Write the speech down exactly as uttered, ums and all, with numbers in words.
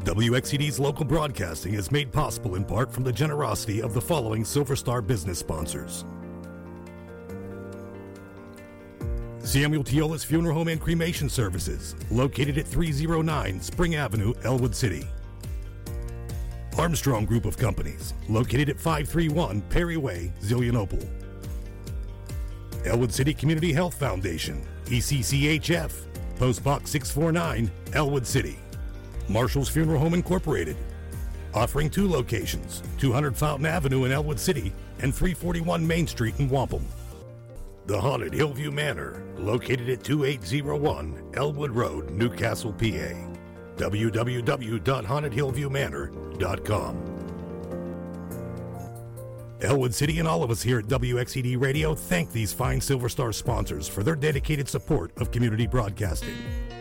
W X C D's local broadcasting is made possible in part from the generosity of the following Silver Star business sponsors. Samuel Teola's Funeral Home and Cremation Services, located at three oh nine Spring Avenue, Elwood City. Armstrong Group of Companies, located at five thirty-one Perry Way, Zillionople. Elwood City Community Health Foundation, E C C H F, Post Box six forty-nine, Elwood City. Marshall's Funeral Home Incorporated, offering two locations, two hundred Fountain Avenue in Elwood City and three forty-one Main Street in Wampum. The Haunted Hillview Manor, located at twenty-eight oh one Elwood Road, Newcastle, P A. w w w dot haunted hillview manor dot com. Elwood City and all of us here at W X C D Radio thank these fine Silver Star sponsors for their dedicated support of community broadcasting.